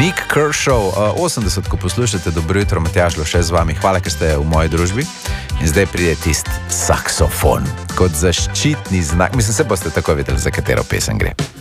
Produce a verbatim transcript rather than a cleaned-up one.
Nick Kershaw, osemdeset, ko poslušate, dobro jutro, Matjaž Loše z vami. Hvala, ker ste v moji družbi. In zdaj pride tist saksofon kot zaščitni znak. Mislim, se boste tako videli, za katero pesem gre.